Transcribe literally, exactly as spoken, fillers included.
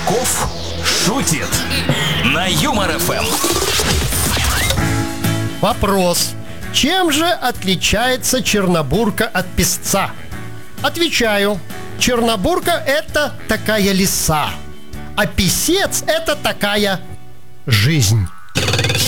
Чесноков шутит на Юмор эф эм. Вопрос. Чем же отличается чернобурка от песца? Отвечаю. Чернобурка – это такая лиса, а писец – это такая жизнь.